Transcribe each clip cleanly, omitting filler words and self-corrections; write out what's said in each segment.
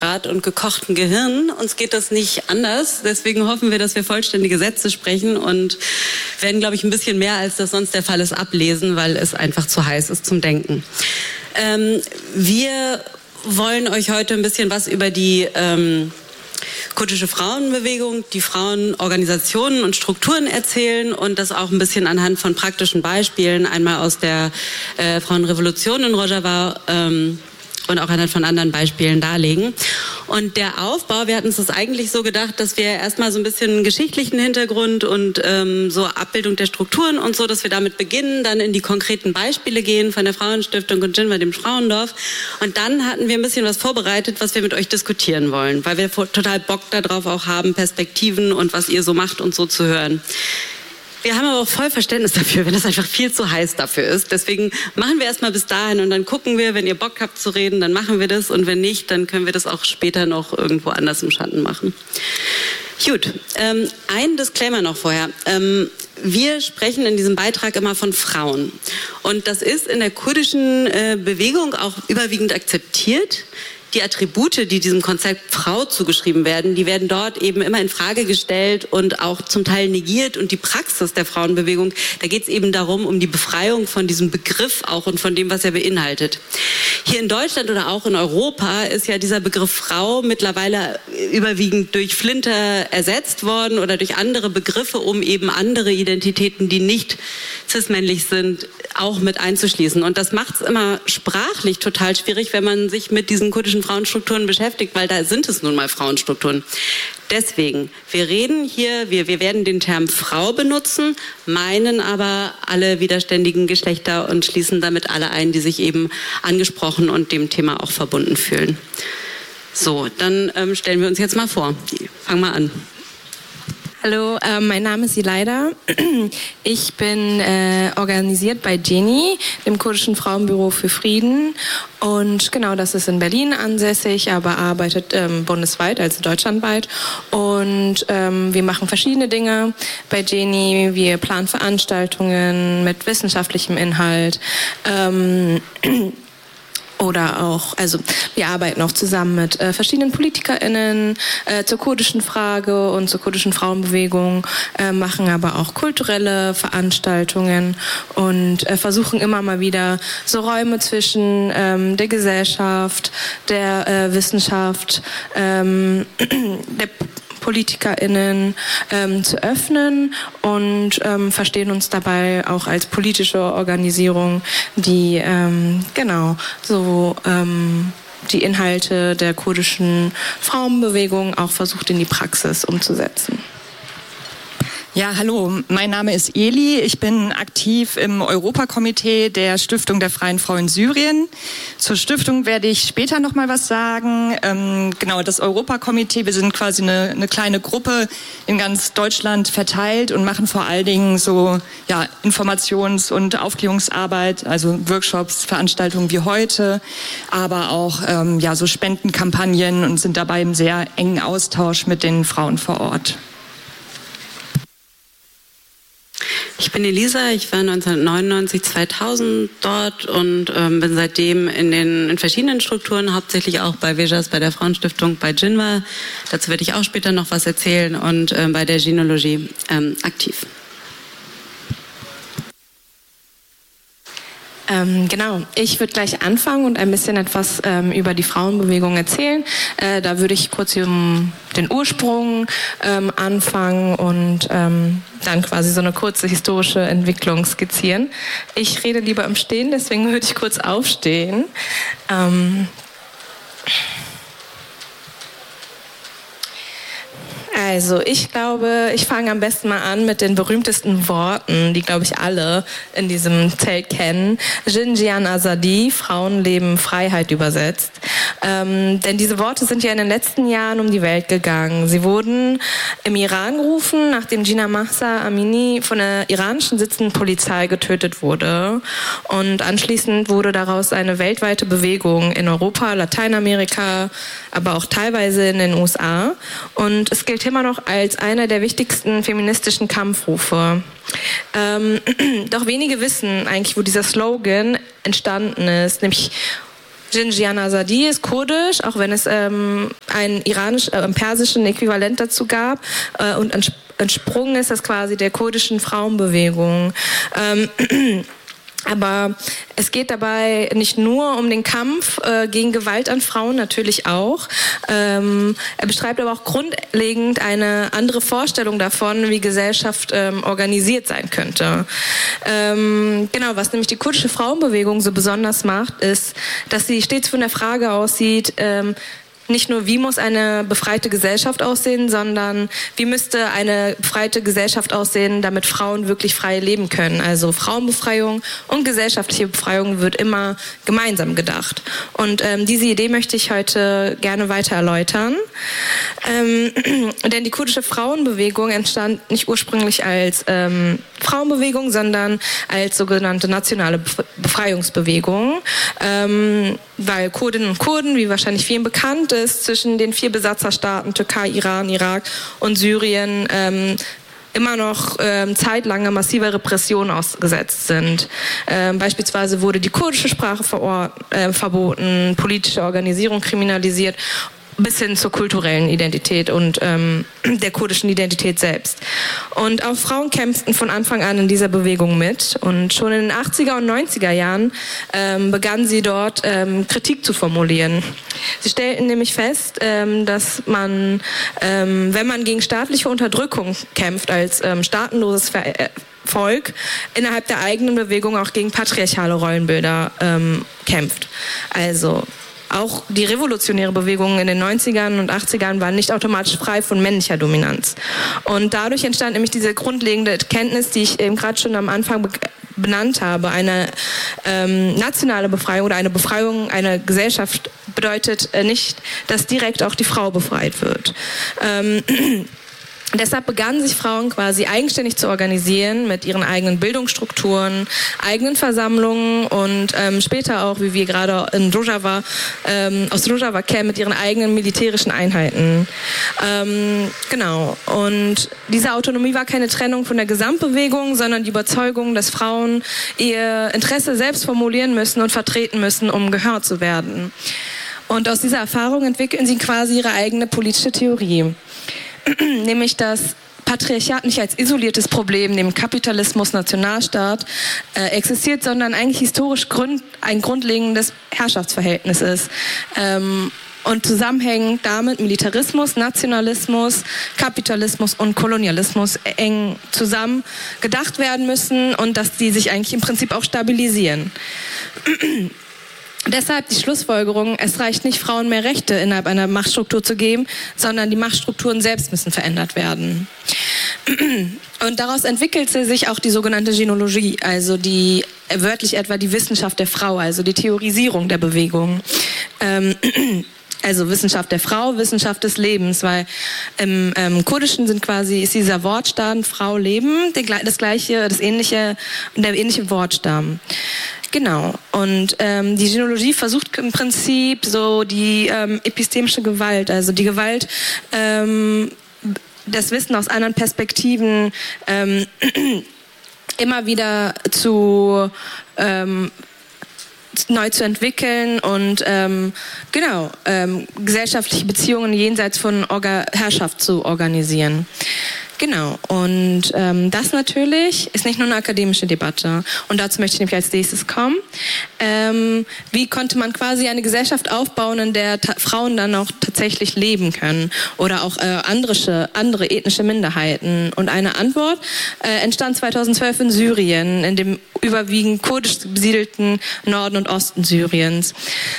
Rechtsstaat und gekochten Gehirn. Uns geht das nicht anders. Deswegen hoffen wir, dass wir vollständige Sätze sprechen und werden, glaube ich, ein bisschen mehr, als das sonst der Fall ist, ablesen, weil es einfach zu heiß ist zum Denken. Wir wollen euch heute ein bisschen was über die kurdische Frauenbewegung, die Frauenorganisationen und Strukturen erzählen und das auch ein bisschen anhand von praktischen Beispielen, einmal aus der Frauenrevolution in Rojava und auch anhand von anderen Beispielen darlegen. Und der Aufbau, wir hatten uns das eigentlich so gedacht, dass wir erstmal so ein bisschen geschichtlichen Hintergrund und so Abbildung der Strukturen und so, dass wir damit beginnen, dann in die konkreten Beispiele gehen von der Frauenstiftung und Jinwa, dem Frauendorf. Und dann hatten wir ein bisschen was vorbereitet, was wir mit euch diskutieren wollen, weil wir total Bock darauf auch haben, Perspektiven und was ihr so macht und so zu hören. Wir haben aber auch voll Verständnis dafür, wenn das einfach viel zu heiß dafür ist. Deswegen machen wir erstmal bis dahin und dann gucken wir, wenn ihr Bock habt zu reden, dann machen wir das. Und wenn nicht, dann können wir das auch später noch irgendwo anders im Schatten machen. Gut, ein Disclaimer noch vorher. Wir sprechen in diesem Beitrag immer von Frauen. Und das ist in der kurdischen Bewegung auch überwiegend akzeptiert. Die Attribute, die diesem Konzept Frau zugeschrieben werden, die werden dort eben immer in Frage gestellt und auch zum Teil negiert. Und die Praxis der Frauenbewegung, da geht es eben darum, um die Befreiung von diesem Begriff auch und von dem, was er beinhaltet. Hier in Deutschland oder auch in Europa ist ja dieser Begriff Frau mittlerweile überwiegend durch Flinter ersetzt worden oder durch andere Begriffe, um eben andere Identitäten, die nicht cis-männlich sind, auch mit einzuschließen. Und das macht es immer sprachlich total schwierig, wenn man sich mit diesen kurdischen Frauenstrukturen beschäftigt, weil da sind es nun mal Frauenstrukturen. Deswegen, wir reden hier, wir werden den Term Frau benutzen, meinen aber alle widerständigen Geschlechter und schließen damit alle ein, die sich eben angesprochen und dem Thema auch verbunden fühlen. So, dann stellen wir uns jetzt mal vor. Fang mal an. Hallo, mein Name ist Ileida. Ich bin organisiert bei JENI, dem kurdischen Frauenbüro für Frieden. Und genau, das ist in Berlin ansässig, aber arbeitet bundesweit, also deutschlandweit. Und wir machen verschiedene Dinge bei JENI. Wir planen Veranstaltungen mit wissenschaftlichem Inhalt. Oder auch, also wir arbeiten auch zusammen mit verschiedenen PolitikerInnen zur kurdischen Frage und zur kurdischen Frauenbewegung, machen aber auch kulturelle Veranstaltungen und versuchen immer mal wieder so Räume zwischen der Gesellschaft, der Wissenschaft, der PolitikerInnen zu öffnen und verstehen uns dabei auch als politische Organisierung, die genau so die Inhalte der kurdischen Frauenbewegung auch versucht in die Praxis umzusetzen. Ja, hallo, mein Name ist Eli. Ich bin aktiv im Europakomitee der Stiftung der Freien Frau in Syrien. Zur Stiftung werde ich später noch mal was sagen. Genau, das Europakomitee, wir sind quasi eine kleine Gruppe in ganz Deutschland verteilt und machen vor allen Dingen so Informations- und Aufklärungsarbeit, also Workshops, Veranstaltungen wie heute, aber auch so Spendenkampagnen und sind dabei im sehr engen Austausch mit den Frauen vor Ort. Ich bin Elisa, ich war 1999, 2000 dort und bin seitdem in verschiedenen Strukturen, hauptsächlich auch bei Vejas, bei der Frauenstiftung, bei Jinwa, dazu werde ich auch später noch was erzählen, und bei der Gynäkologie aktiv. Genau, ich würde gleich anfangen und ein bisschen etwas über die Frauenbewegung erzählen. Da würde ich kurz den Ursprung anfangen und dann quasi so eine kurze historische Entwicklung skizzieren. Ich rede lieber im Stehen, deswegen würde ich kurz aufstehen. Also ich glaube, ich fange am besten mal an mit den berühmtesten Worten, die, glaube ich, alle in diesem Zelt kennen. Jinjian Azadi, Frauenleben, Freiheit übersetzt. Denn diese Worte sind ja in den letzten Jahren um die Welt gegangen. Sie wurden im Iran gerufen, nachdem Jina Mahsa Amini von der iranischen sitzenden Polizei getötet wurde. Und anschließend wurde daraus eine weltweite Bewegung in Europa, Lateinamerika, aber auch teilweise in den USA. Und es gilt immer noch als einer der wichtigsten feministischen Kampfrufe. Doch wenige wissen eigentlich, wo dieser Slogan entstanden ist, nämlich Jinjian Azadi ist kurdisch, auch wenn es einen persischen Äquivalent dazu gab und entsprungen ist das quasi der kurdischen Frauenbewegung. Aber es geht dabei nicht nur um den Kampf gegen Gewalt an Frauen, natürlich auch. Er beschreibt aber auch grundlegend eine andere Vorstellung davon, wie Gesellschaft organisiert sein könnte. Genau, was nämlich die kurdische Frauenbewegung so besonders macht, ist, dass sie stets von der Frage aussieht, nicht nur, wie muss eine befreite Gesellschaft aussehen, sondern wie müsste eine befreite Gesellschaft aussehen, damit Frauen wirklich frei leben können. Also Frauenbefreiung und gesellschaftliche Befreiung wird immer gemeinsam gedacht. Und diese Idee möchte ich heute gerne weiter erläutern. Denn die kurdische Frauenbewegung entstand nicht ursprünglich als Frauenbewegung, sondern als sogenannte nationale Befreiungsbewegung, weil Kurdinnen und Kurden, wie wahrscheinlich vielen bekannt ist, zwischen den 4 Besatzerstaaten Türkei, Iran, Irak und Syrien immer noch zeitlange massiver Repression ausgesetzt sind. Beispielsweise wurde die kurdische Sprache verboten, politische Organisierung kriminalisiert, bis hin zur kulturellen Identität und der kurdischen Identität selbst. Und auch Frauen kämpften von Anfang an in dieser Bewegung mit. Und schon in den 80er und 90er Jahren begannen sie dort Kritik zu formulieren. Sie stellten nämlich fest, dass man, wenn man gegen staatliche Unterdrückung kämpft als staatenloses Volk, innerhalb der eigenen Bewegung auch gegen patriarchale Rollenbilder kämpft. Also auch die revolutionäre Bewegung in den 90ern und 80ern waren nicht automatisch frei von männlicher Dominanz. Und dadurch entstand nämlich diese grundlegende Erkenntnis, die ich eben gerade schon am Anfang benannt habe. Eine nationale Befreiung oder eine Befreiung einer Gesellschaft bedeutet nicht, dass direkt auch die Frau befreit wird. Deshalb begannen sich Frauen quasi eigenständig zu organisieren mit ihren eigenen Bildungsstrukturen, eigenen Versammlungen und später auch, wie wir gerade in Rojava, aus Rojava kennen, mit ihren eigenen militärischen Einheiten. Genau. Und diese Autonomie war keine Trennung von der Gesamtbewegung, sondern die Überzeugung, dass Frauen ihr Interesse selbst formulieren müssen und vertreten müssen, um gehört zu werden. Und aus dieser Erfahrung entwickeln sie quasi ihre eigene politische Theorie. Nämlich das Patriarchat nicht als isoliertes Problem neben Kapitalismus, Nationalstaat existiert, sondern eigentlich historisch ein grundlegendes Herrschaftsverhältnis ist. Und zusammenhängend damit Militarismus, Nationalismus, Kapitalismus und Kolonialismus eng zusammen gedacht werden müssen und dass die sich eigentlich im Prinzip auch stabilisieren. Deshalb die Schlussfolgerung, es reicht nicht, Frauen mehr Rechte innerhalb einer Machtstruktur zu geben, sondern die Machtstrukturen selbst müssen verändert werden. Und daraus entwickelte sich auch die sogenannte Gynologie, also die wörtlich etwa die Wissenschaft der Frau, also die Theorisierung der Bewegung. Also Wissenschaft der Frau, Wissenschaft des Lebens, weil im Kurdischen ist dieser Wortstamm Frau, Leben der ähnliche Wortstamm. Genau. Und die Gynologie versucht im Prinzip so die epistemische Gewalt, also die Gewalt, das Wissen aus anderen Perspektiven immer wieder neu zu entwickeln und gesellschaftliche Beziehungen jenseits von Herrschaft zu organisieren. Genau, und das natürlich ist nicht nur eine akademische Debatte. Und dazu möchte ich nämlich als nächstes kommen. Wie konnte man quasi eine Gesellschaft aufbauen, in der Frauen dann auch tatsächlich leben können? Oder auch andere ethnische Minderheiten? Und eine Antwort entstand 2012 in Syrien, in dem überwiegend kurdisch besiedelten Norden und Osten Syriens.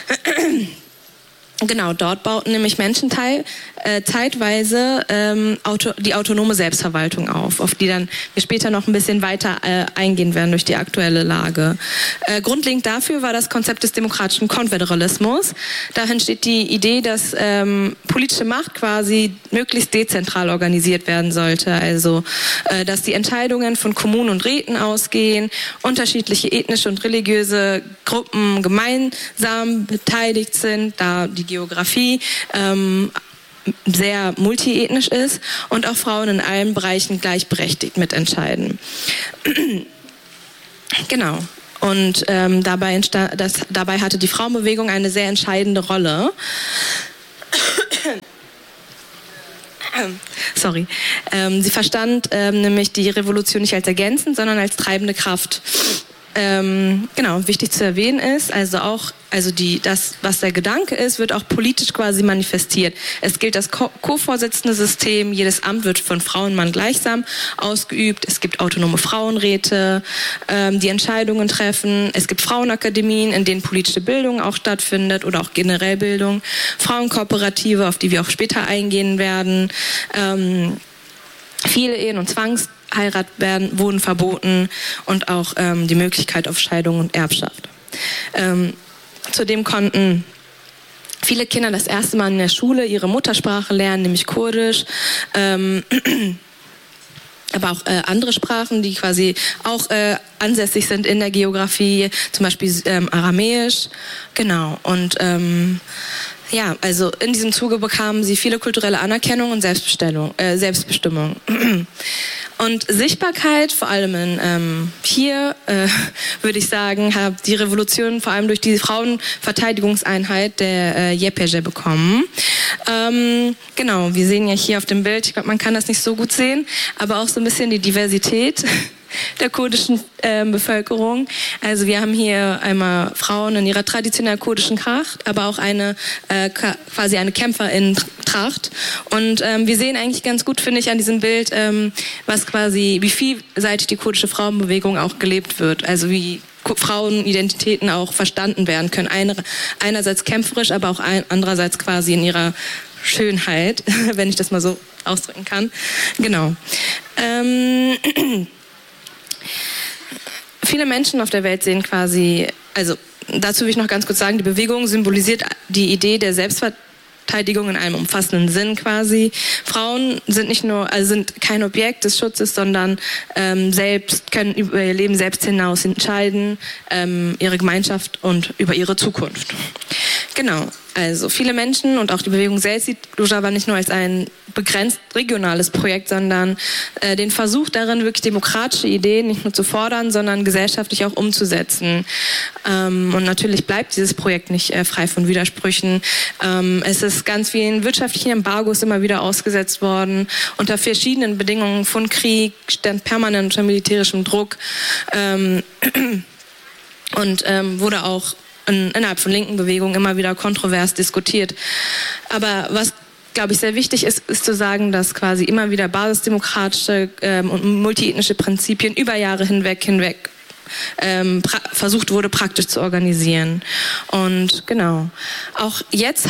Genau, dort bauten nämlich Menschen zeitweise die autonome Selbstverwaltung auf die dann wir später noch ein bisschen weiter eingehen werden durch die aktuelle Lage. Grundlegend dafür war das Konzept des demokratischen Konföderalismus. Dahin steht die Idee, dass politische Macht quasi möglichst dezentral organisiert werden sollte. Also, dass die Entscheidungen von Kommunen und Räten ausgehen, unterschiedliche ethnische und religiöse Gruppen gemeinsam beteiligt sind, da die Geografie sehr multiethnisch ist und auch Frauen in allen Bereichen gleichberechtigt mitentscheiden. Genau. Und dabei hatte die Frauenbewegung eine sehr entscheidende Rolle. Sorry. Sie verstand nämlich die Revolution nicht als ergänzend, sondern als treibende Kraft. Genau, wichtig zu erwähnen ist, das, was der Gedanke ist, wird auch politisch quasi manifestiert. Es gilt das Co-Vorsitzende-System, jedes Amt wird von Frau und Mann gleichsam ausgeübt, es gibt autonome Frauenräte, die Entscheidungen treffen, es gibt Frauenakademien, in denen politische Bildung auch stattfindet oder auch generell Bildung, Frauenkooperative, auf die wir auch später eingehen werden, viele Ehen und Zwangsheirat wurden verboten und auch die Möglichkeit auf Scheidung und Erbschaft. Zudem konnten viele Kinder das erste Mal in der Schule ihre Muttersprache lernen, nämlich Kurdisch, aber auch andere Sprachen, die quasi auch ansässig sind in der Geografie, zum Beispiel Aramäisch. Genau. Und ja, also in diesem Zuge bekamen sie viele kulturelle Anerkennung und Selbstbestimmung. Und Sichtbarkeit, vor allem hier, würde ich sagen, hat die Revolution vor allem durch die Frauenverteidigungseinheit der YPG bekommen. Genau, wir sehen ja hier auf dem Bild, ich glaube, man kann das nicht so gut sehen, aber auch so ein bisschen die Diversität der kurdischen Bevölkerung. Also wir haben hier einmal Frauen in ihrer traditionell kurdischen Tracht, aber auch quasi eine Kämpferinnen-Tracht. Und wir sehen eigentlich ganz gut, finde ich, an diesem Bild, wie vielseitig die kurdische Frauenbewegung auch gelebt wird. Also wie Frauenidentitäten auch verstanden werden können. Einerseits kämpferisch, aber auch andererseits quasi in ihrer Schönheit, wenn ich das mal so ausdrücken kann. Genau. Viele Menschen auf der Welt sehen quasi, also dazu will ich noch ganz kurz sagen, die Bewegung symbolisiert die Idee der Selbstverteidigung in einem umfassenden Sinn quasi. Frauen sind kein Objekt des Schutzes, sondern können über ihr Leben selbst hinaus entscheiden, ihre Gemeinschaft und über ihre Zukunft. Genau. Also viele Menschen und auch die Bewegung selbst sieht Rojava nicht nur als ein begrenzt regionales Projekt, sondern den Versuch darin, wirklich demokratische Ideen nicht nur zu fordern, sondern gesellschaftlich auch umzusetzen. Und natürlich bleibt dieses Projekt nicht frei von Widersprüchen. Es ist ganz vielen wirtschaftlichen Embargos immer wieder ausgesetzt worden, unter verschiedenen Bedingungen von Krieg, stand permanent unter militärischem Druck und wurde auch innerhalb von linken Bewegungen immer wieder kontrovers diskutiert. Aber was, glaube ich, sehr wichtig ist zu sagen, dass quasi immer wieder basisdemokratische und multiethnische Prinzipien über Jahre hinweg versucht wurde, praktisch zu organisieren. Und genau, auch jetzt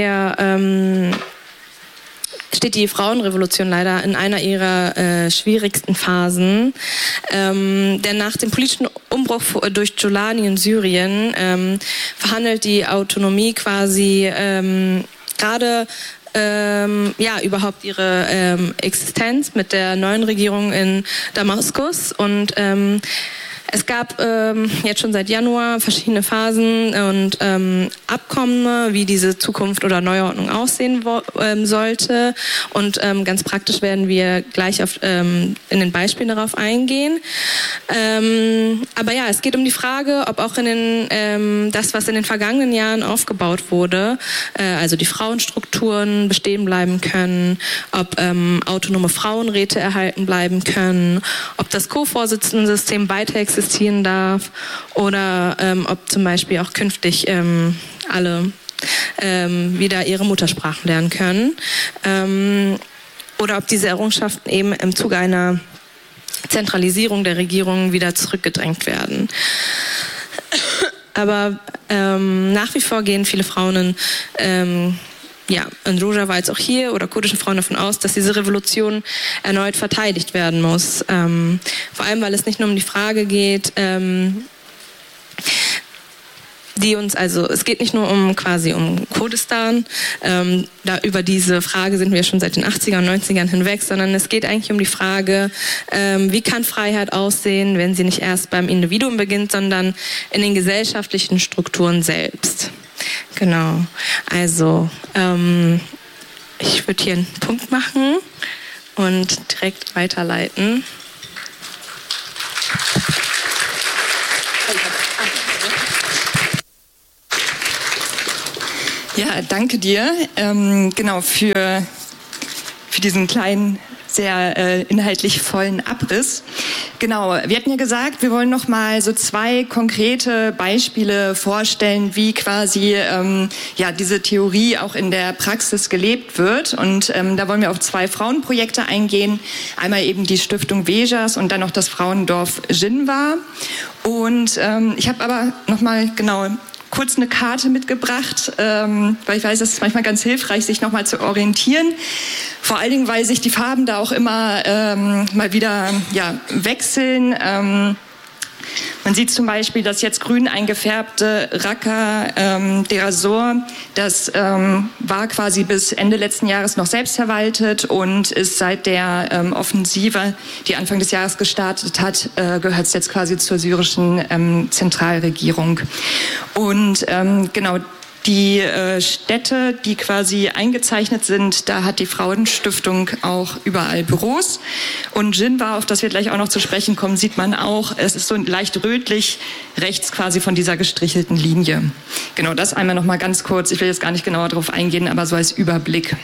steht die Frauenrevolution leider in einer ihrer schwierigsten Phasen. Denn nach dem politischen Umbruch durch Giuliani in Syrien verhandelt die Autonomie quasi gerade überhaupt ihre Existenz mit der neuen Regierung in Damaskus. Und es gab jetzt schon seit Januar verschiedene Phasen und Abkommen, wie diese Zukunft oder Neuordnung aussehen sollte. Und ganz praktisch werden wir gleich in den Beispielen darauf eingehen. Aber ja, es geht um die Frage, ob auch das, was in den vergangenen Jahren aufgebaut wurde, also die Frauenstrukturen bestehen bleiben können, ob autonome Frauenräte erhalten bleiben können, ob das Co-Vorsitzenden-System weiter existieren darf oder ob zum Beispiel auch künftig alle wieder ihre Muttersprachen lernen können oder ob diese Errungenschaften eben im Zuge einer Zentralisierung der Regierung wieder zurückgedrängt werden. Aber nach wie vor gehen viele Frauen in Rojava als auch hier oder kurdische Frauen davon aus, dass diese Revolution erneut verteidigt werden muss. Vor allem, weil es nicht nur um die Frage geht, es geht nicht nur um Kurdistan, über diese Frage sind wir schon seit den 80er und 90ern hinweg, sondern es geht eigentlich um die Frage, wie kann Freiheit aussehen, wenn sie nicht erst beim Individuum beginnt, sondern in den gesellschaftlichen Strukturen selbst. Genau, also ich würde hier einen Punkt machen und direkt weiterleiten. Ja, danke dir. Genau, für diesen kleinen, sehr inhaltlich vollen Abriss. Genau, wir hatten ja gesagt, wir wollen noch mal so 2 konkrete Beispiele vorstellen, wie quasi diese Theorie auch in der Praxis gelebt wird. Und da wollen wir auf 2 Frauenprojekte eingehen. Einmal eben die Stiftung Vejas und dann noch das Frauendorf Jinwa. Und ich habe aber noch mal kurz eine Karte mitgebracht, weil ich weiß, es ist manchmal ganz hilfreich, sich nochmal zu orientieren. Vor allen Dingen, weil sich die Farben da auch immer mal wieder wechseln. Man sieht zum Beispiel das jetzt grün eingefärbte Raqqa d'Azur, das war quasi bis Ende letzten Jahres noch selbstverwaltet und ist seit der Offensive, die Anfang des Jahres gestartet hat, gehört es jetzt quasi zur syrischen Zentralregierung. Und die Städte, die quasi eingezeichnet sind, da hat die Frauenstiftung auch überall Büros. Und Jinwa, auf das wir gleich auch noch zu sprechen kommen, sieht man auch, es ist so leicht rötlich, rechts quasi von dieser gestrichelten Linie. Genau, das einmal noch mal ganz kurz. Ich will jetzt gar nicht genauer darauf eingehen, aber so als Überblick.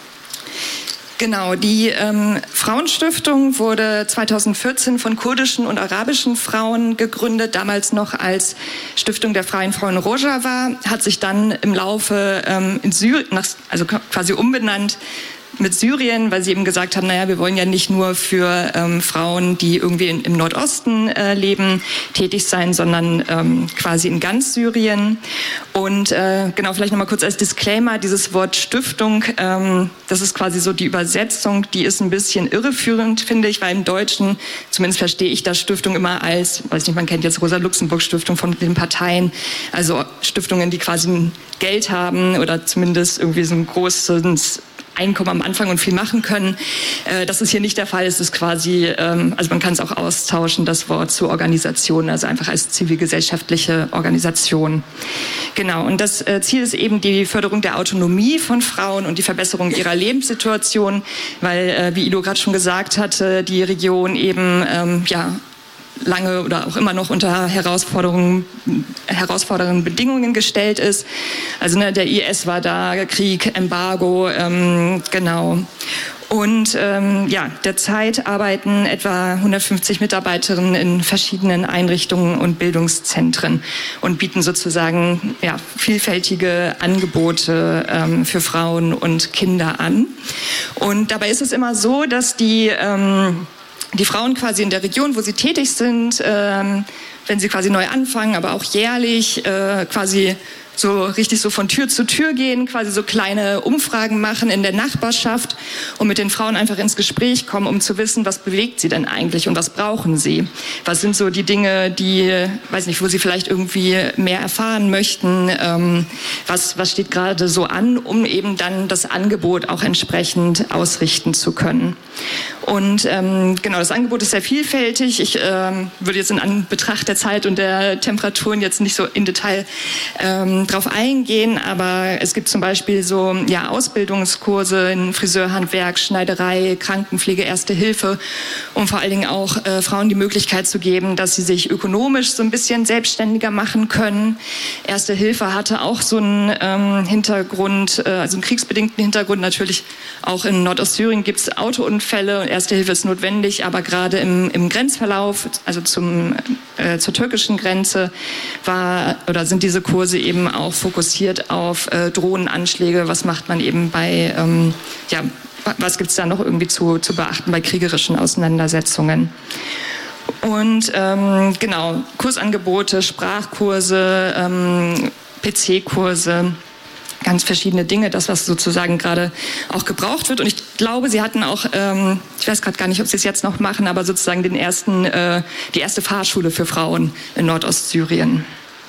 Genau, die Frauenstiftung wurde 2014 von kurdischen und arabischen Frauen gegründet, damals noch als Stiftung der Freien Frauen Rojava, hat sich dann im Laufe in Syrien, also quasi umbenannt mit Syrien, weil sie eben gesagt haben, wir wollen ja nicht nur für Frauen, die irgendwie im Nordosten leben, tätig sein, sondern quasi in ganz Syrien. Und vielleicht nochmal kurz als Disclaimer, dieses Wort Stiftung, das ist quasi so die Übersetzung, die ist ein bisschen irreführend, finde ich, weil im Deutschen, zumindest verstehe ich das Stiftung immer als, weiß nicht, man kennt jetzt Rosa-Luxemburg-Stiftung von den Parteien, also Stiftungen, die quasi ein Geld haben oder zumindest irgendwie so ein großes Einkommen am Anfang und viel machen können. Das ist hier nicht der Fall. Es ist quasi, also man kann es auch austauschen, das Wort zu Organisation, also einfach als zivilgesellschaftliche Organisation. Genau, und das Ziel ist eben die Förderung der Autonomie von Frauen und die Verbesserung ihrer Lebenssituation, weil, wie Ido gerade schon gesagt hatte, die Region eben, lange oder auch immer noch unter herausfordernden Bedingungen gestellt ist. Also der IS war da, Krieg, Embargo, Und derzeit arbeiten etwa 150 Mitarbeiterinnen in verschiedenen Einrichtungen und Bildungszentren und bieten sozusagen vielfältige Angebote für Frauen und Kinder an. Und dabei ist es immer so, dass die Frauen quasi in der Region, wo sie tätig sind, wenn sie quasi neu anfangen, aber auch jährlich quasi so richtig so von Tür zu Tür gehen, quasi so kleine Umfragen machen in der Nachbarschaft und mit den Frauen einfach ins Gespräch kommen, um zu wissen, was bewegt sie denn eigentlich und was brauchen sie? Was sind so die Dinge, wo sie vielleicht irgendwie mehr erfahren möchten? Was steht gerade so an, um eben dann das Angebot auch entsprechend ausrichten zu können? Und das Angebot ist sehr vielfältig. Ich würde jetzt in Anbetracht der Zeit und der Temperaturen jetzt nicht so in Detail drauf eingehen, aber es gibt zum Beispiel so Ausbildungskurse in Friseurhandwerk, Schneiderei, Krankenpflege, Erste Hilfe, um vor allen Dingen auch Frauen die Möglichkeit zu geben, dass sie sich ökonomisch so ein bisschen selbstständiger machen können. Erste Hilfe hatte auch so einen Hintergrund, also einen kriegsbedingten Hintergrund. Natürlich auch in Nordostsyrien gibt es Autounfälle und Erste Hilfe ist notwendig, aber gerade im Grenzverlauf, also zur türkischen Grenze, sind diese Kurse eben auch fokussiert auf Drohnenanschläge. Was macht man eben bei, was gibt es da noch irgendwie zu beachten bei kriegerischen Auseinandersetzungen? Und Kursangebote, Sprachkurse, PC-Kurse, ganz verschiedene Dinge, das, was sozusagen gerade auch gebraucht wird. Und ich glaube, sie hatten auch, ich weiß gerade gar nicht, ob sie es jetzt noch machen, aber sozusagen die erste Fahrschule für Frauen in Nordostsyrien.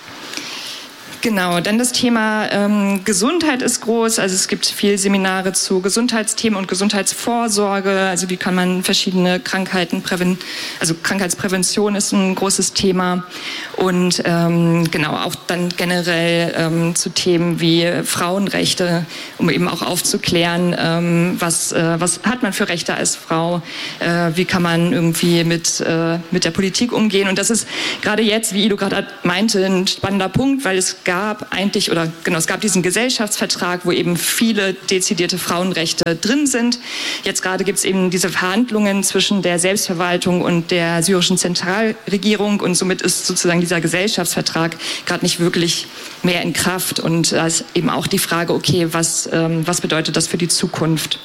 Genau, dann das Thema Gesundheit ist groß. Also es gibt viele Seminare zu Gesundheitsthemen und Gesundheitsvorsorge. Also wie kann man verschiedene Krankheiten Krankheitsprävention ist ein großes Thema. Und auch dann generell zu Themen wie Frauenrechte, um eben auch aufzuklären, was hat man für Rechte als Frau, wie kann man irgendwie mit der Politik umgehen. Und das ist gerade jetzt, wie Ido gerade meinte, ein spannender Punkt, weil es gab gab es gab diesen Gesellschaftsvertrag, wo eben viele dezidierte Frauenrechte drin sind. Jetzt gerade gibt es eben diese Verhandlungen zwischen der Selbstverwaltung und der syrischen Zentralregierung und somit ist sozusagen dieser Gesellschaftsvertrag gerade nicht wirklich mehr in Kraft und da ist eben auch die Frage, okay, was bedeutet das für die Zukunft?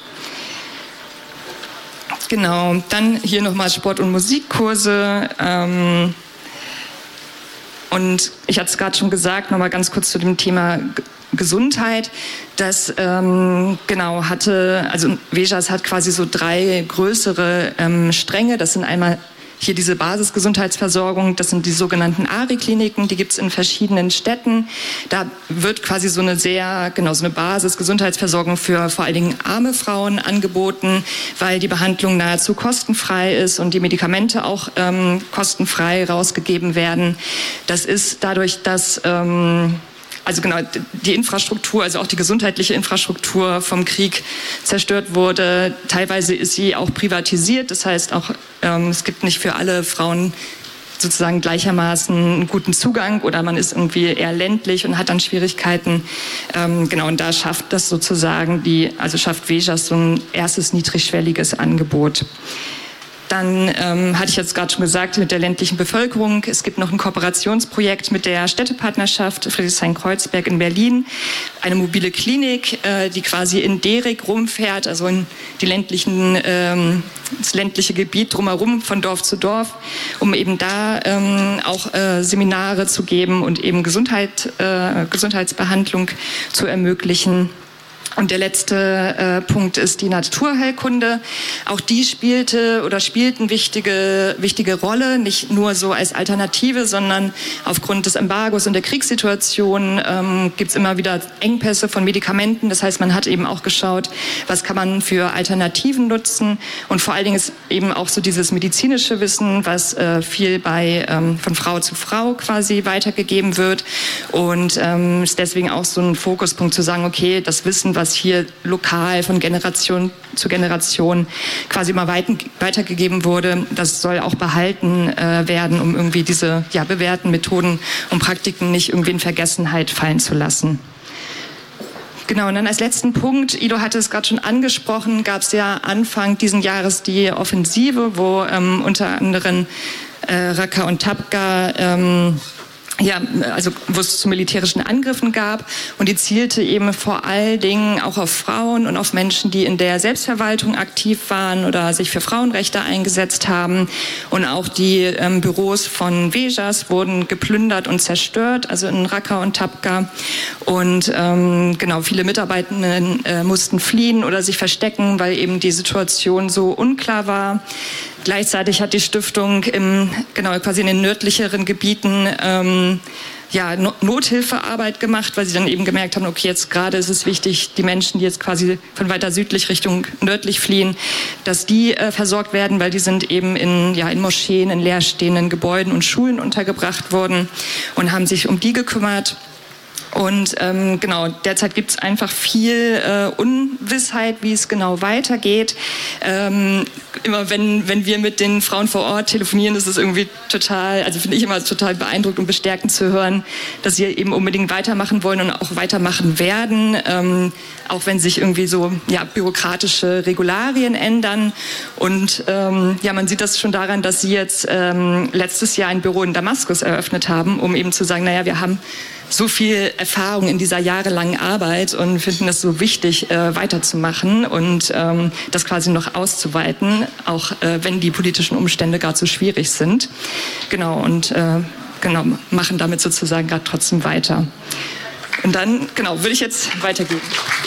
Genau, dann hier nochmal Sport- und Musikkurse. Und ich hatte es gerade schon gesagt, nochmal ganz kurz zu dem Thema Gesundheit. Das Vejas hat quasi so 3 größere Stränge. Das sind einmal hier diese Basisgesundheitsversorgung, das sind die sogenannten ARI-Kliniken, die gibt es in verschiedenen Städten. Da wird quasi so eine Basisgesundheitsversorgung für vor allen Dingen arme Frauen angeboten, weil die Behandlung nahezu kostenfrei ist und die Medikamente auch kostenfrei rausgegeben werden. Das ist dadurch, dass die Infrastruktur, also auch die gesundheitliche Infrastruktur vom Krieg zerstört wurde. Teilweise ist sie auch privatisiert. Das heißt auch, es gibt nicht für alle Frauen sozusagen gleichermaßen einen guten Zugang oder man ist irgendwie eher ländlich und hat dann Schwierigkeiten. Und da schafft das sozusagen schafft Vejas so ein erstes niedrigschwelliges Angebot. Dann hatte ich jetzt gerade schon gesagt, mit der ländlichen Bevölkerung. Es gibt noch ein Kooperationsprojekt mit der Städtepartnerschaft Friedrichshain-Kreuzberg in Berlin. Eine mobile Klinik, die quasi in Derik rumfährt, also in das ländliche Gebiet drumherum von Dorf zu Dorf, um eben da auch Seminare zu geben und eben Gesundheitsbehandlung zu ermöglichen. Und der letzte Punkt ist die Naturheilkunde. Auch die spielt eine wichtige Rolle, nicht nur so als Alternative, sondern aufgrund des Embargos und der Kriegssituation gibt es immer wieder Engpässe von Medikamenten. Das heißt, man hat eben auch geschaut, was kann man für Alternativen nutzen. Und vor allen Dingen ist eben auch so dieses medizinische Wissen, was viel von Frau zu Frau quasi weitergegeben wird. Und ist deswegen auch so ein Fokuspunkt zu sagen, okay, das Wissen, was hier lokal von Generation zu Generation quasi immer weitergegeben wurde, das soll auch behalten werden, um irgendwie diese bewährten Methoden und Praktiken nicht irgendwie in Vergessenheit fallen zu lassen. Genau, und dann als letzten Punkt, Ido hatte es gerade schon angesprochen, gab es ja Anfang diesen Jahres die Offensive, wo unter anderem Raqqa und Tabqa wo es zu militärischen Angriffen gab und die zielte eben vor allen Dingen auch auf Frauen und auf Menschen, die in der Selbstverwaltung aktiv waren oder sich für Frauenrechte eingesetzt haben und auch die Büros von Vejas wurden geplündert und zerstört, also in Raqqa und Tabqa und viele Mitarbeitenden mussten fliehen oder sich verstecken, weil eben die Situation so unklar war. Gleichzeitig hat die Stiftung quasi in den nördlicheren Gebieten Nothilfearbeit gemacht, weil sie dann eben gemerkt haben, okay, jetzt gerade ist es wichtig, die Menschen, die jetzt quasi von weiter südlich Richtung nördlich fliehen, dass die versorgt werden, weil die sind eben in Moscheen, in leerstehenden Gebäuden und Schulen untergebracht worden und haben sich um die gekümmert. Und derzeit gibt es einfach viel Unwissheit, wie es genau weitergeht. Immer wenn wir mit den Frauen vor Ort telefonieren, ist es irgendwie finde ich immer total beeindruckend und bestärkend zu hören, dass sie eben unbedingt weitermachen wollen und auch weitermachen werden, auch wenn sich irgendwie so bürokratische Regularien ändern. Und man sieht das schon daran, dass sie jetzt letztes Jahr ein Büro in Damaskus eröffnet haben, um eben zu sagen, wir haben so viel Erfahrung in dieser jahrelangen Arbeit und finden das so wichtig, weiterzumachen und das quasi noch auszuweiten, auch wenn die politischen Umstände gerade so schwierig sind. Machen damit sozusagen gerade trotzdem weiter. Und dann, würde ich jetzt weitergeben.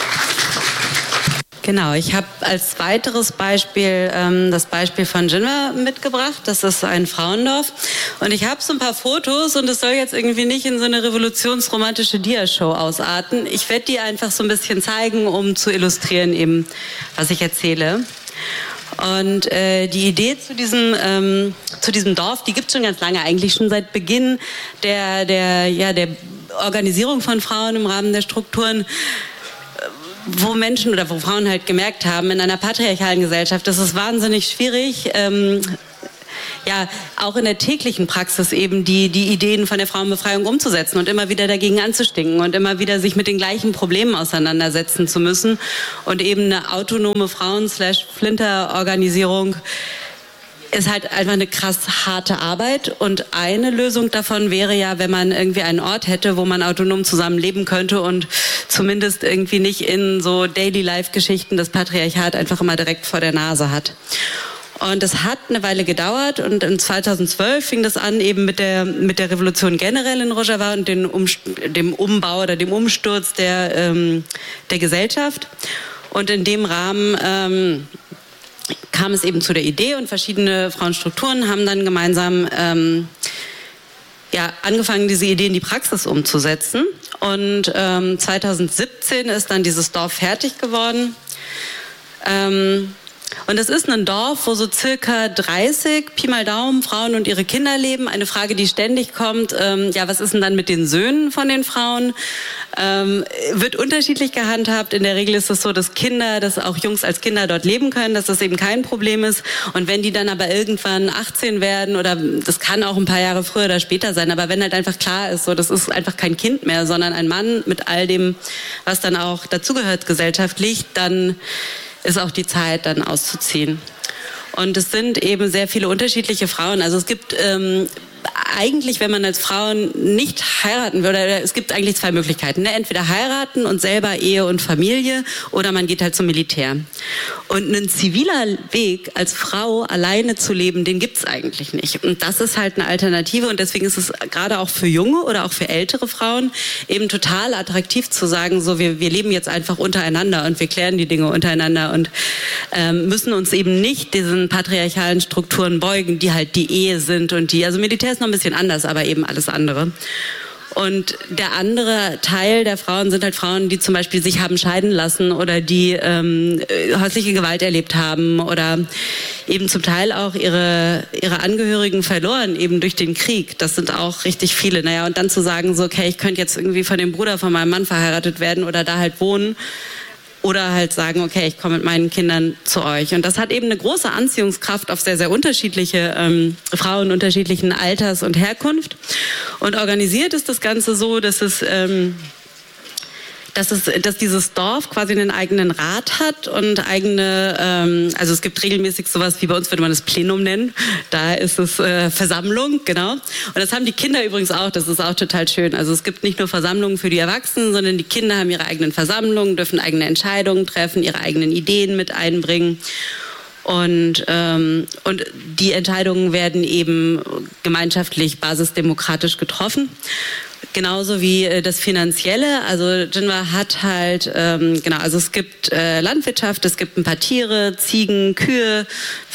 Genau, ich habe als weiteres Beispiel das Beispiel von Jinwa mitgebracht. Das ist ein Frauendorf. Und ich habe so ein paar Fotos und es soll jetzt irgendwie nicht in so eine revolutionsromantische Dia-Show ausarten. Ich werde die einfach so ein bisschen zeigen, um zu illustrieren eben, was ich erzähle. Und die Idee zu diesem Dorf, die gibt es schon ganz lange, eigentlich schon seit Beginn der Organisierung von Frauen im Rahmen der Strukturen, wo Frauen halt gemerkt haben, in einer patriarchalen Gesellschaft, das ist wahnsinnig schwierig, ja, auch in der täglichen Praxis eben die Ideen von der Frauenbefreiung umzusetzen und immer wieder dagegen anzustinken und immer wieder sich mit den gleichen Problemen auseinandersetzen zu müssen und eben eine autonome Frauen-Flinter-Organisierung ist halt einfach eine krass harte Arbeit und eine Lösung davon wäre ja, wenn man irgendwie einen Ort hätte, wo man autonom zusammen leben könnte und zumindest irgendwie nicht in so Daily-Life-Geschichten das Patriarchat einfach immer direkt vor der Nase hat. Und das hat eine Weile gedauert und in 2012 fing das an eben mit der Revolution generell in Rojava und dem Umbau oder dem Umsturz der Gesellschaft. Und in dem Rahmen kam es eben zu der Idee und verschiedene Frauenstrukturen haben dann gemeinsam angefangen, diese Idee in die Praxis umzusetzen. Und 2017 ist dann dieses Dorf fertig geworden. Und es ist ein Dorf, wo so circa 30, Pi mal Daumen, Frauen und ihre Kinder leben. Eine Frage, die ständig kommt, was ist denn dann mit den Söhnen von den Frauen? Wird unterschiedlich gehandhabt. In der Regel ist es so, dass auch Jungs als Kinder dort leben können, dass das eben kein Problem ist. Und wenn die dann aber irgendwann 18 werden oder das kann auch ein paar Jahre früher oder später sein, aber wenn halt einfach klar ist, so das ist einfach kein Kind mehr, sondern ein Mann mit all dem, was dann auch dazugehört gesellschaftlich, dann ist auch die Zeit, dann auszuziehen. Und es sind eben sehr viele unterschiedliche Frauen. Also es gibt eigentlich, wenn man als Frau nicht heiraten würde, es gibt eigentlich zwei Möglichkeiten. Ne? Entweder heiraten und selber Ehe und Familie oder man geht halt zum Militär. Und ein ziviler Weg als Frau alleine zu leben, den gibt's eigentlich nicht. Und das ist halt eine Alternative und deswegen ist es gerade auch für junge oder auch für ältere Frauen eben total attraktiv zu sagen, so wir leben jetzt einfach untereinander und wir klären die Dinge untereinander und müssen uns eben nicht diesen patriarchalen Strukturen beugen, die halt die Ehe sind und also Militär ist noch ein bisschen anders, aber eben alles andere. Und der andere Teil der Frauen sind halt Frauen, die zum Beispiel sich haben scheiden lassen oder die häusliche Gewalt erlebt haben oder eben zum Teil auch ihre Angehörigen verloren, eben durch den Krieg. Das sind auch richtig viele. Naja, und dann zu sagen, so, okay, ich könnte jetzt irgendwie von dem Bruder von meinem Mann verheiratet werden oder da halt wohnen. Oder halt sagen, okay, ich komme mit meinen Kindern zu euch. Und das hat eben eine große Anziehungskraft auf sehr, sehr unterschiedliche Frauen unterschiedlichen Alters und Herkunft. Und organisiert ist das Ganze so, dass dieses Dorf quasi einen eigenen Rat hat und eigene, also es gibt regelmäßig sowas, wie bei uns würde man das Plenum nennen, da ist es Versammlung, genau. Und das haben die Kinder übrigens auch, das ist auch total schön. Also es gibt nicht nur Versammlungen für die Erwachsenen, sondern die Kinder haben ihre eigenen Versammlungen, dürfen eigene Entscheidungen treffen, ihre eigenen Ideen mit einbringen. Und die Entscheidungen werden eben gemeinschaftlich basisdemokratisch getroffen. Genauso wie das Finanzielle. Also Jinwa hat halt, also es gibt Landwirtschaft, es gibt ein paar Tiere, Ziegen, Kühe,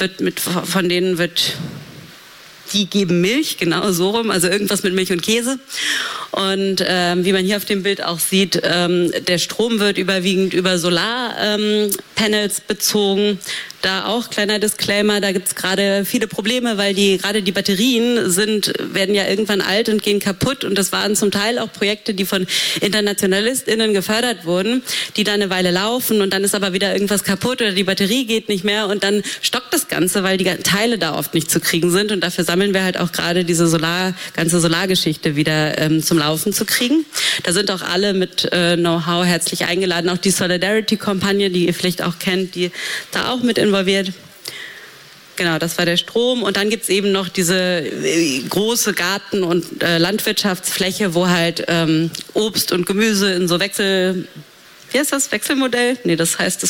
die geben Milch, genau so rum, also irgendwas mit Milch und Käse. Und wie man hier auf dem Bild auch sieht, der Strom wird überwiegend über Solarpanels bezogen. Da auch kleiner Disclaimer, da gibt's gerade viele Probleme, weil gerade die Batterien werden ja irgendwann alt und gehen kaputt. Und das waren zum Teil auch Projekte, die von InternationalistInnen gefördert wurden, die dann eine Weile laufen und dann ist aber wieder irgendwas kaputt oder die Batterie geht nicht mehr und dann stockt das Ganze, weil die Teile da oft nicht zu kriegen sind. Und dafür sammeln wir halt auch gerade diese ganze Solargeschichte wieder zum Laufen zu kriegen. Da sind auch alle mit Know-how herzlich eingeladen. Auch die Solidarity-Kampagne, die ihr vielleicht auch kennt, die da auch mit involviert. Genau, das war der Strom. Und dann gibt's eben noch diese große Garten- und Landwirtschaftsfläche, wo halt Obst und Gemüse in so Wechselmodell? Nee, das heißt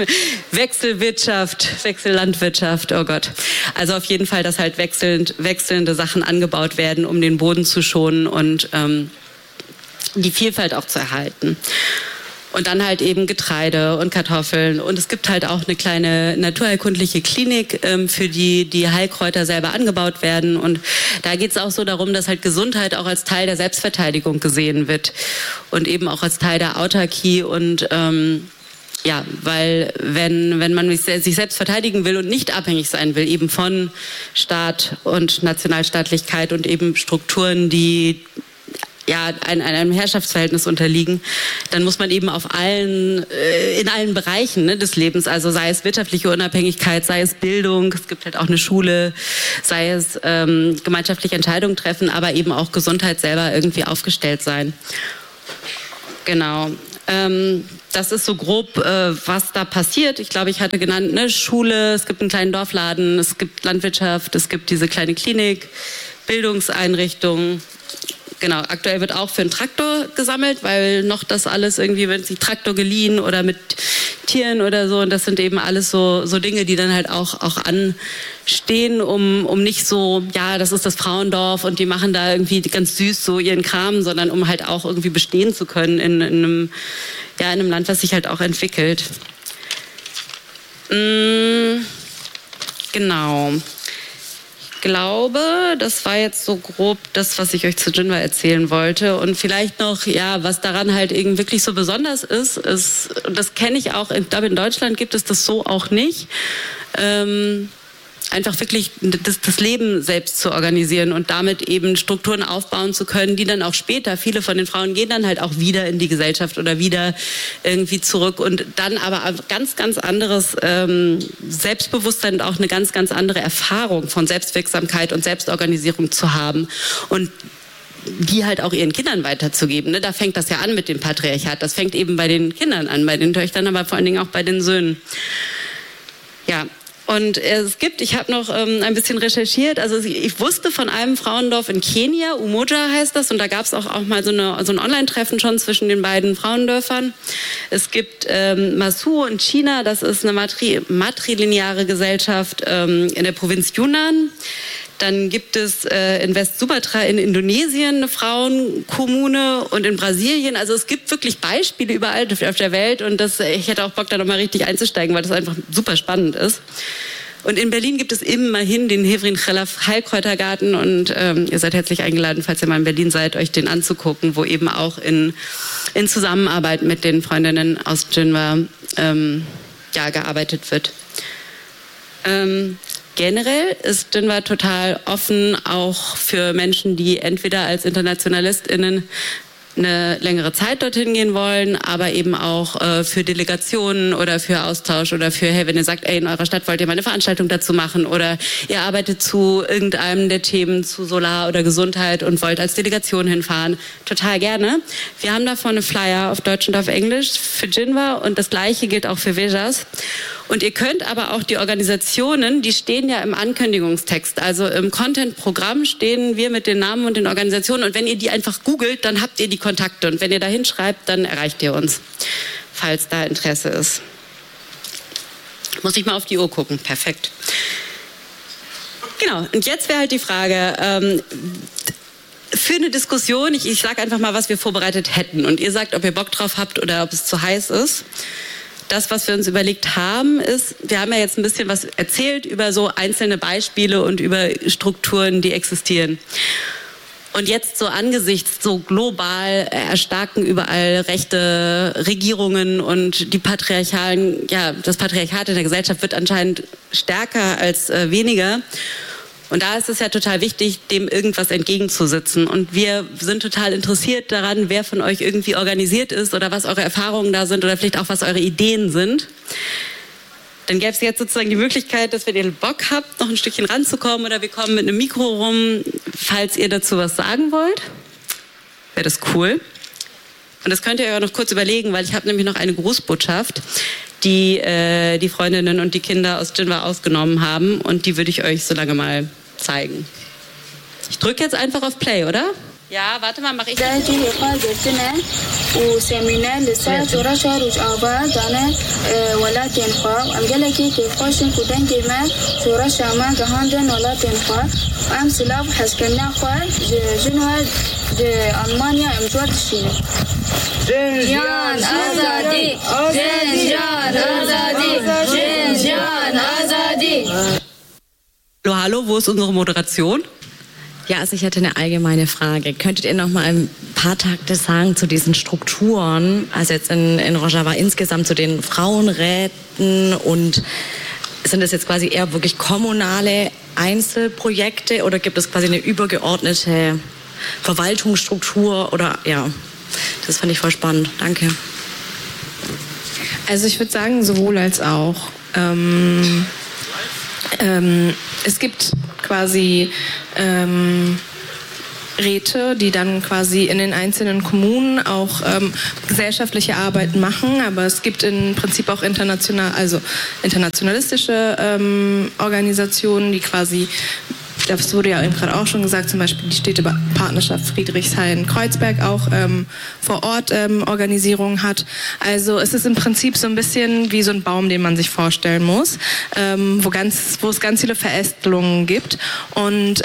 Wechsellandwirtschaft, oh Gott. Also auf jeden Fall, dass halt wechselnde Sachen angebaut werden, um den Boden zu schonen und die Vielfalt auch zu erhalten. Und dann halt eben Getreide und Kartoffeln. Und es gibt halt auch eine kleine naturheilkundliche Klinik, für die Heilkräuter selber angebaut werden. Und da geht es auch so darum, dass halt Gesundheit auch als Teil der Selbstverteidigung gesehen wird. Und eben auch als Teil der Autarkie. Und weil wenn man sich selbst verteidigen will und nicht abhängig sein will, eben von Staat und Nationalstaatlichkeit und eben Strukturen, die einem Herrschaftsverhältnis unterliegen, dann muss man eben in allen Bereichen, ne, des Lebens, also sei es wirtschaftliche Unabhängigkeit, sei es Bildung, es gibt halt auch eine Schule, sei es gemeinschaftliche Entscheidungen treffen, aber eben auch Gesundheit selber irgendwie aufgestellt sein. Genau. Das ist so grob, was da passiert. Ich glaube, ich hatte genannt, ne, Schule, es gibt einen kleinen Dorfladen, es gibt Landwirtschaft, es gibt diese kleine Klinik, Bildungseinrichtungen. Genau, aktuell wird auch für einen Traktor gesammelt, weil noch das alles irgendwie, wenn sich Traktor geliehen oder mit Tieren oder so, und das sind eben alles so Dinge, die dann halt auch anstehen, um nicht so, ja, das ist das Frauendorf und die machen da irgendwie ganz süß so ihren Kram, sondern um halt auch irgendwie bestehen zu können in einem Land, was sich halt auch entwickelt. Genau. Ich glaube, das war jetzt so grob das, was ich euch zu Jinwa erzählen wollte. Und vielleicht noch, ja, was daran halt eben wirklich so besonders ist, und das kenne ich auch, ich glaube in Deutschland gibt es das so auch nicht, einfach wirklich das Leben selbst zu organisieren und damit eben Strukturen aufbauen zu können, die dann auch später, viele von den Frauen gehen dann halt auch wieder in die Gesellschaft oder wieder irgendwie zurück und dann aber ganz, ganz anderes Selbstbewusstsein und auch eine ganz, ganz andere Erfahrung von Selbstwirksamkeit und Selbstorganisierung zu haben und die halt auch ihren Kindern weiterzugeben. Ne? Da fängt das ja an mit dem Patriarchat. Das fängt eben bei den Kindern an, bei den Töchtern, aber vor allen Dingen auch bei den Söhnen. Ja. Und ich habe noch ein bisschen recherchiert, also ich wusste von einem Frauendorf in Kenia, Umoja heißt das, und da gab es auch mal so ein Online-Treffen schon zwischen den beiden Frauendörfern. Es gibt Masu in China, das ist eine matrilineare Gesellschaft in der Provinz Yunnan. Dann gibt es in West-Sumatra in Indonesien eine Frauenkommune und in Brasilien. Also es gibt wirklich Beispiele überall auf der Welt und ich hätte auch Bock, da nochmal richtig einzusteigen, weil das einfach super spannend ist. Und in Berlin gibt es immerhin den Hevrin Khalaf Heilkräutergarten und ihr seid herzlich eingeladen, falls ihr mal in Berlin seid, euch den anzugucken, wo eben auch in Zusammenarbeit mit den Freundinnen aus Jinwa gearbeitet wird. Generell ist Jinwa total offen, auch für Menschen, die entweder als InternationalistInnen eine längere Zeit dorthin gehen wollen, aber eben auch für Delegationen oder für Austausch oder für, hey, wenn ihr sagt, ey, in eurer Stadt wollt ihr mal eine Veranstaltung dazu machen oder ihr arbeitet zu irgendeinem der Themen, zu Solar oder Gesundheit und wollt als Delegation hinfahren, total gerne. Wir haben davon eine Flyer auf Deutsch und auf Englisch für Jinwa und das Gleiche gilt auch für Vejas. Und ihr könnt aber auch die Organisationen, die stehen ja im Ankündigungstext, also im Content-Programm stehen wir mit den Namen und den Organisationen und wenn ihr die einfach googelt, dann habt ihr die Kontakte und wenn ihr da hinschreibt, dann erreicht ihr uns, falls da Interesse ist. Muss ich mal auf die Uhr gucken, perfekt. Genau, und jetzt wäre halt die Frage, für eine Diskussion, ich sage einfach mal, was wir vorbereitet hätten und ihr sagt, ob ihr Bock drauf habt oder ob es zu heiß ist. Das, was wir uns überlegt haben, ist, wir haben ja jetzt ein bisschen was erzählt über so einzelne Beispiele und über Strukturen, die existieren. Und jetzt so angesichts so global erstarken überall rechte Regierungen und die patriarchalen, ja, das Patriarchat in der Gesellschaft wird anscheinend stärker als weniger. Und da ist es ja total wichtig, dem irgendwas entgegenzusetzen. Und wir sind total interessiert daran, wer von euch irgendwie organisiert ist oder was eure Erfahrungen da sind oder vielleicht auch, was eure Ideen sind. Dann gäbe es jetzt sozusagen die Möglichkeit, dass wenn ihr Bock habt, noch ein Stückchen ranzukommen oder wir kommen mit einem Mikro rum, falls ihr dazu was sagen wollt. Wäre das cool. Und das könnt ihr euch auch noch kurz überlegen, weil ich habe nämlich noch eine Grußbotschaft, die die Freundinnen und die Kinder aus Jinwa ausgenommen haben und die würde ich euch so lange mal zeigen. Ich drücke jetzt einfach auf Play, oder? Ja, warte mal, mache ich. Hallo, hallo, wo ist unsere Moderation? Ja, also ich hätte eine allgemeine Frage. Könntet ihr noch mal ein paar Takte sagen zu diesen Strukturen, also jetzt in Rojava insgesamt zu den Frauenräten und sind das jetzt quasi eher wirklich kommunale Einzelprojekte oder gibt es quasi eine übergeordnete Verwaltungsstruktur oder ja, das fand ich voll spannend. Danke. Also ich würde sagen, sowohl als auch. Es gibt quasi Räte, die dann quasi in den einzelnen Kommunen auch gesellschaftliche Arbeiten machen, aber es gibt im Prinzip auch internationalistische Organisationen, die quasi, das wurde ja eben gerade auch schon gesagt, zum Beispiel die Städtepartnerschaft Friedrichshain-Kreuzberg auch vor Ort Organisierungen hat. Also es ist im Prinzip so ein bisschen wie so ein Baum, den man sich vorstellen muss, wo es ganz viele Verästelungen gibt. Und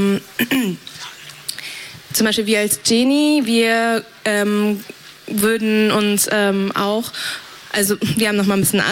zum Beispiel wir als Genie, wir würden uns auch, also wir haben nochmal ein bisschen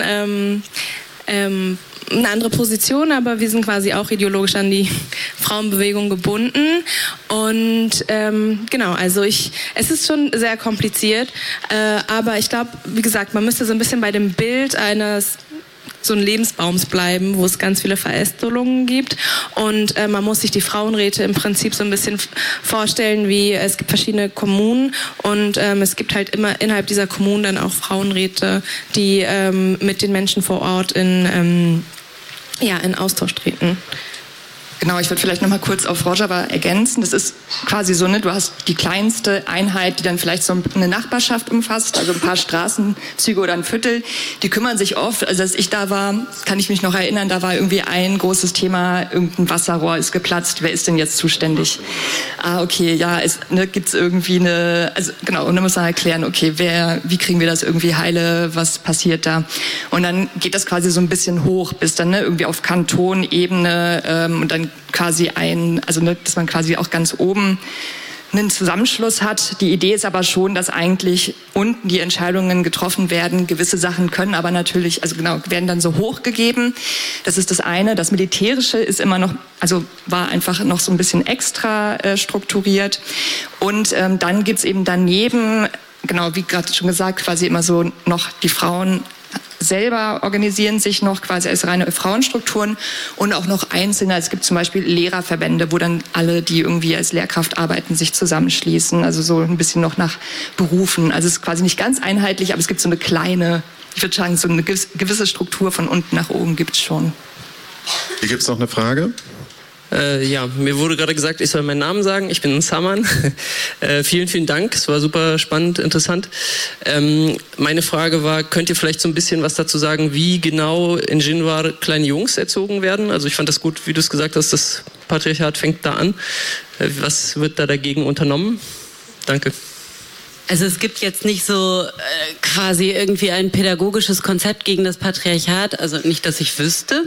eine andere Position, aber wir sind quasi auch ideologisch an die Frauenbewegung gebunden. Und genau, also es ist schon sehr kompliziert, aber ich glaube, wie gesagt, man müsste so ein bisschen bei dem Bild eines so ein Lebensbaums bleiben, wo es ganz viele Verästelungen gibt. Und man muss sich die Frauenräte im Prinzip so ein bisschen vorstellen, wie es gibt verschiedene Kommunen und es gibt halt immer innerhalb dieser Kommunen dann auch Frauenräte, die mit den Menschen vor Ort in Austausch treten. Genau, ich würde vielleicht noch mal kurz auf Rojava ergänzen. Das ist quasi so, ne, du hast die kleinste Einheit, die dann vielleicht so eine Nachbarschaft umfasst, also ein paar Straßenzüge oder ein Viertel. Die kümmern sich oft, also als ich da war, kann ich mich noch erinnern, da war irgendwie ein großes Thema, irgendein Wasserrohr ist geplatzt, wer ist denn jetzt zuständig? Okay, ja, gibt's irgendwie also genau, und dann muss man erklären, okay, wie kriegen wir das irgendwie heile, was passiert da? Und dann geht das quasi so ein bisschen hoch, bis dann irgendwie auf Kantonebene und dann quasi dass man quasi auch ganz oben einen Zusammenschluss hat. Die Idee ist aber schon, dass eigentlich unten die Entscheidungen getroffen werden. Gewisse Sachen können aber natürlich, werden dann so hochgegeben. Das ist das eine. Das Militärische ist immer noch, war einfach noch so ein bisschen extra strukturiert. Und dann gibt's eben daneben, genau wie gerade schon gesagt, quasi immer so noch die Frauen selber organisieren sich noch quasi als reine Frauenstrukturen und auch noch einzelne. Es gibt zum Beispiel Lehrerverbände, wo dann alle, die irgendwie als Lehrkraft arbeiten, sich zusammenschließen. Also so ein bisschen noch nach Berufen. Also es ist quasi nicht ganz einheitlich, aber es gibt so eine kleine, ich würde sagen, so eine gewisse Struktur von unten nach oben gibt es schon. Hier gibt es noch eine Frage. Ja, mir wurde gerade gesagt, ich soll meinen Namen sagen. Ich bin Saman. Vielen, vielen Dank. Es war super spannend, interessant. Meine Frage war, könnt ihr vielleicht so ein bisschen was dazu sagen, wie genau in Jinwar kleine Jungs erzogen werden? Also ich fand das gut, wie du es gesagt hast, das Patriarchat fängt da an. Was wird da dagegen unternommen? Danke. Also es gibt jetzt nicht so quasi irgendwie ein pädagogisches Konzept gegen das Patriarchat, also nicht, dass ich wüsste.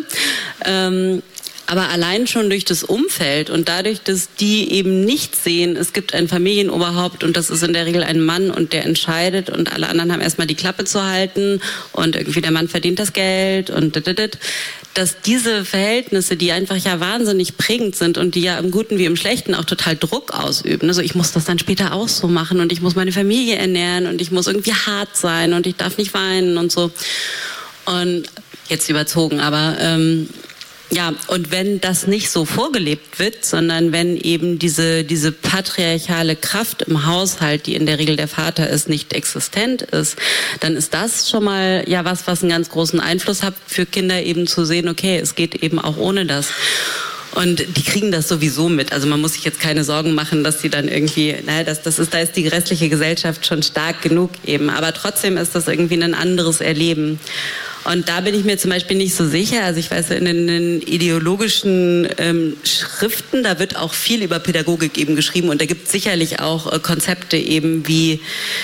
Aber allein schon durch das Umfeld und dadurch, dass die eben nicht sehen, es gibt ein Familienoberhaupt und das ist in der Regel ein Mann und der entscheidet und alle anderen haben erstmal die Klappe zu halten und irgendwie der Mann verdient das Geld und dass diese Verhältnisse, die einfach ja wahnsinnig prägend sind und die ja im Guten wie im Schlechten auch total Druck ausüben. Also ich muss das dann später auch so machen und ich muss meine Familie ernähren und ich muss irgendwie hart sein und ich darf nicht weinen und so. Und jetzt überzogen, aber ja, und wenn das nicht so vorgelebt wird, sondern wenn eben diese patriarchale Kraft im Haushalt, die in der Regel der Vater ist, nicht existent ist, dann ist das schon mal ja was einen ganz großen Einfluss hat für Kinder eben zu sehen, okay, es geht eben auch ohne das. Und die kriegen das sowieso mit. Also man muss sich jetzt keine Sorgen machen, dass die dann irgendwie, da ist die restliche Gesellschaft schon stark genug eben. Aber trotzdem ist das irgendwie ein anderes Erleben. Und da bin ich mir zum Beispiel nicht so sicher. Also ich weiß, in den ideologischen Schriften, da wird auch viel über Pädagogik eben geschrieben. Und da gibt es sicherlich auch Konzepte eben wie,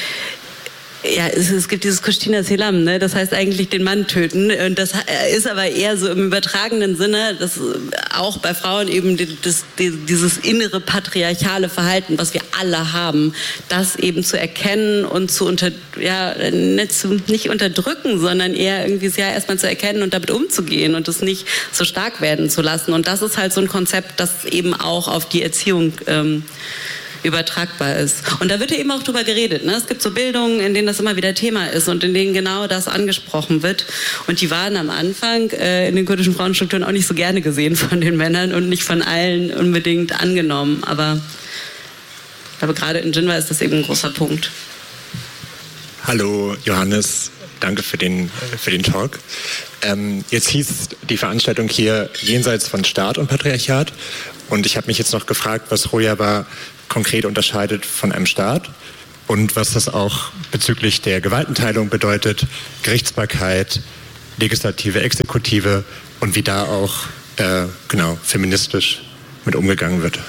ja, es gibt dieses Kushtina Selam, ne? Das heißt eigentlich den Mann töten. Und das ist aber eher so im übertragenen Sinne, dass auch bei Frauen eben dieses innere patriarchale Verhalten, was wir alle haben, das eben zu erkennen und nicht unterdrücken, sondern eher irgendwie ja erstmal zu erkennen und damit umzugehen und es nicht so stark werden zu lassen. Und das ist halt so ein Konzept, das eben auch auf die Erziehung übertragbar ist. Und da wird ja eben auch drüber geredet. Ne? Es gibt so Bildungen, in denen das immer wieder Thema ist und in denen genau das angesprochen wird. Und die waren am Anfang in den kurdischen Frauenstrukturen auch nicht so gerne gesehen von den Männern und nicht von allen unbedingt angenommen. Aber glaube, gerade in Jinwa ist das eben ein großer Punkt. Hallo Johannes, danke für den Talk. Jetzt hieß die Veranstaltung hier jenseits von Staat und Patriarchat und ich habe mich jetzt noch gefragt, was Rojava konkret unterscheidet von einem Staat und was das auch bezüglich der Gewaltenteilung bedeutet, Gerichtsbarkeit, Legislative, Exekutive und wie da auch feministisch mit umgegangen wird.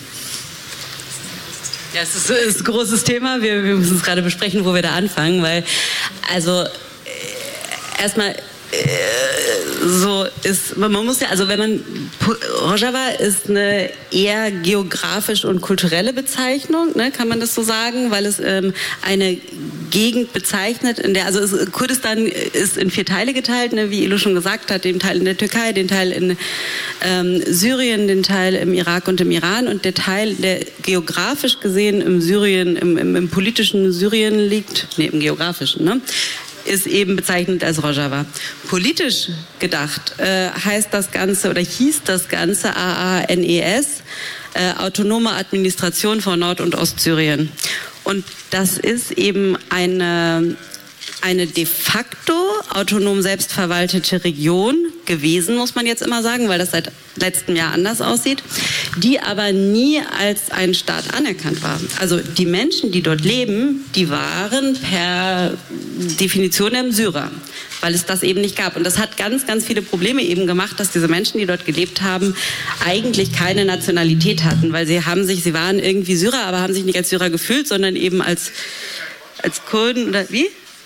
Ja, es ist ein großes Thema. Wir müssen es gerade besprechen, wo wir da anfangen, weil also erstmal so ist, man muss ja, also wenn man, Rojava ist eine eher geografisch und kulturelle Bezeichnung, ne, kann man das so sagen, weil es eine Gegend bezeichnet, in der, also Kurdistan ist in 4 Teile geteilt, ne, wie Ilo schon gesagt hat, den Teil in der Türkei, den Teil in Syrien, den Teil im Irak und im Iran und der Teil, der geografisch gesehen im Syrien, im politischen Syrien liegt, nee, im geografischen, ne, ist eben bezeichnet als Rojava. Politisch gedacht heißt das Ganze oder hieß das Ganze AANES, Autonome Administration von Nord- und Ostsyrien. Und das ist eben eine de facto autonom selbstverwaltete Region gewesen, muss man jetzt immer sagen, weil das seit letztem Jahr anders aussieht, die aber nie als ein Staat anerkannt war. Also die Menschen, die dort leben, die waren per Definition Syrer, weil es das eben nicht gab. Und das hat ganz, ganz viele Probleme eben gemacht, dass diese Menschen, die dort gelebt haben, eigentlich keine Nationalität hatten, weil sie waren irgendwie Syrer, aber haben sich nicht als Syrer gefühlt, sondern eben als Kurden oder wie?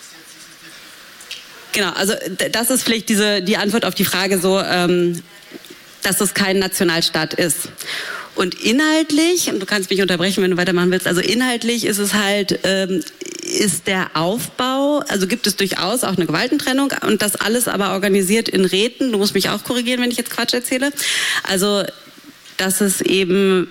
Genau, also das ist vielleicht die Antwort auf die Frage so, dass es kein Nationalstaat ist. Und inhaltlich, und du kannst mich unterbrechen, wenn du weitermachen willst, also inhaltlich ist es halt, ist der Aufbau, also gibt es durchaus auch eine Gewaltentrennung und das alles aber organisiert in Räten, du musst mich auch korrigieren, wenn ich jetzt Quatsch erzähle, also dass es eben...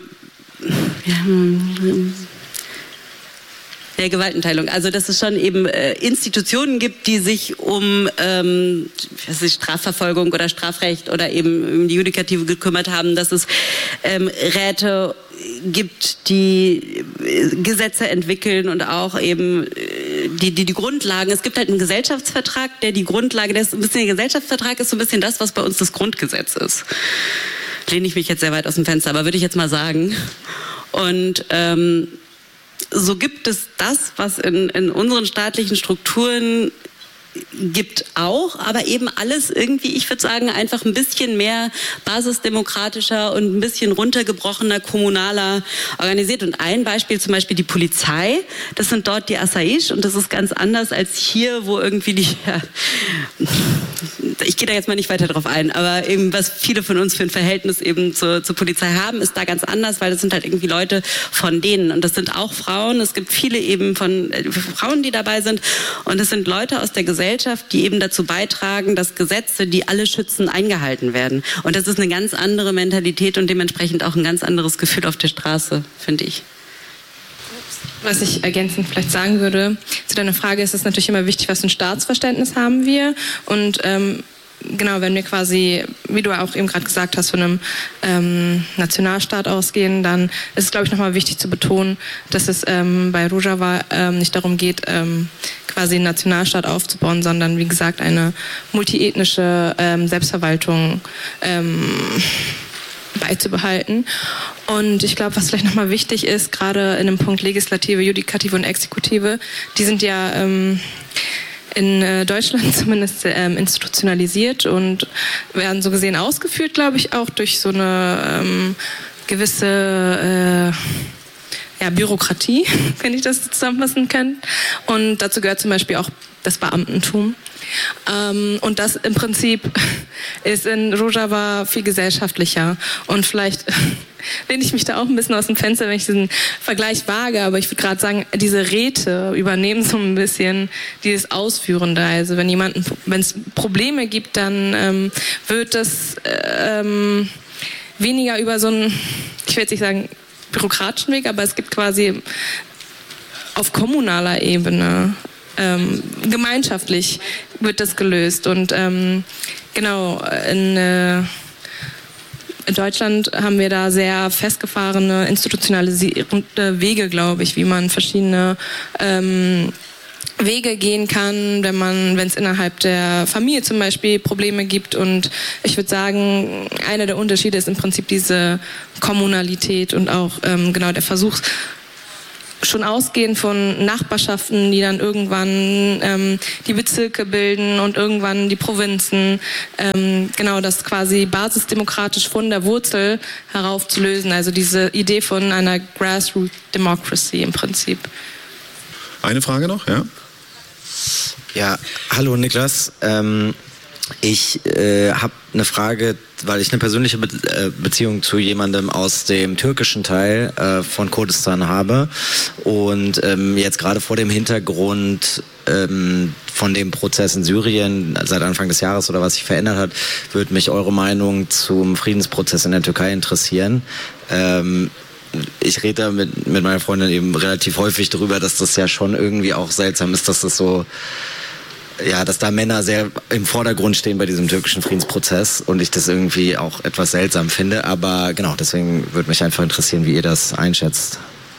Der Gewaltenteilung. Also dass es schon eben Institutionen gibt, die sich um Strafverfolgung oder Strafrecht oder eben um die Judikative gekümmert haben, dass es Räte gibt, die Gesetze entwickeln und auch eben die Grundlagen. Es gibt halt einen Gesellschaftsvertrag, der die Grundlage, der Gesellschaftsvertrag ist so ein bisschen das, was bei uns das Grundgesetz ist. Lehne ich mich jetzt sehr weit aus dem Fenster, aber würde ich jetzt mal sagen. Und so gibt es das, was in unseren staatlichen Strukturen gibt auch, aber eben alles irgendwie, ich würde sagen, einfach ein bisschen mehr basisdemokratischer und ein bisschen runtergebrochener, kommunaler organisiert. Und ein Beispiel, zum Beispiel die Polizei, das sind dort die Asaish und das ist ganz anders als hier, wo irgendwie ich gehe da jetzt mal nicht weiter drauf ein, aber eben was viele von uns für ein Verhältnis eben zur Polizei haben, ist da ganz anders, weil das sind halt irgendwie Leute von denen und das sind auch Frauen, es gibt viele eben von Frauen, die dabei sind und es sind Leute aus der Gesellschaft, die eben dazu beitragen, dass Gesetze, die alle schützen, eingehalten werden. Und das ist eine ganz andere Mentalität und dementsprechend auch ein ganz anderes Gefühl auf der Straße, finde ich. Was ich ergänzend vielleicht sagen würde, zu deiner Frage ist es natürlich immer wichtig, was für ein Staatsverständnis haben wir. Und genau, wenn wir quasi, wie du auch eben gerade gesagt hast, von einem Nationalstaat ausgehen, dann ist es, glaube ich, nochmal wichtig zu betonen, dass es bei Rojava nicht darum geht, quasi einen Nationalstaat aufzubauen, sondern, wie gesagt, eine multiethnische Selbstverwaltung beizubehalten. Und ich glaube, was vielleicht nochmal wichtig ist, gerade in dem Punkt Legislative, Judikative und Exekutive, die sind ja in Deutschland zumindest institutionalisiert und werden so gesehen ausgeführt, glaube ich, auch durch so eine gewisse Bürokratie, wenn ich das zusammenfassen kann. Und dazu gehört zum Beispiel auch das Beamtentum. Und das im Prinzip ist in Rojava viel gesellschaftlicher. Und vielleicht lehne ich mich da auch ein bisschen aus dem Fenster, wenn ich diesen Vergleich wage. Aber ich würde gerade sagen, diese Räte übernehmen so ein bisschen dieses Ausführende. Also wenn es Probleme gibt, dann wird das weniger über so einen, ich will jetzt nicht sagen, bürokratischen Weg, aber es gibt quasi auf kommunaler Ebene gemeinschaftlich wird das gelöst und genau in Deutschland haben wir da sehr festgefahrene, institutionalisierende Wege, glaube ich, wie man verschiedene Wege gehen kann, wenn es innerhalb der Familie zum Beispiel Probleme gibt. Und ich würde sagen, einer der Unterschiede ist im Prinzip diese Kommunalität und auch genau der Versuch, schon ausgehend von Nachbarschaften, die dann irgendwann die Bezirke bilden und irgendwann die Provinzen, genau das quasi basisdemokratisch von der Wurzel heraufzulösen. Also diese Idee von einer Grassroot Democracy im Prinzip. Eine Frage noch, ja? Ja, hallo Niklas. Ich habe eine Frage, weil ich eine persönliche Beziehung zu jemandem aus dem türkischen Teil von Kurdistan habe und jetzt gerade vor dem Hintergrund von dem Prozess in Syrien seit Anfang des Jahres oder was sich verändert hat, würde mich eure Meinung zum Friedensprozess in der Türkei interessieren. Ich rede da mit meiner Freundin eben relativ häufig darüber, dass das ja schon irgendwie auch seltsam ist, dass das so, ja, dass da Männer sehr im Vordergrund stehen bei diesem türkischen Friedensprozess und ich das irgendwie auch etwas seltsam finde. Aber genau, deswegen würde mich einfach interessieren, wie ihr das einschätzt.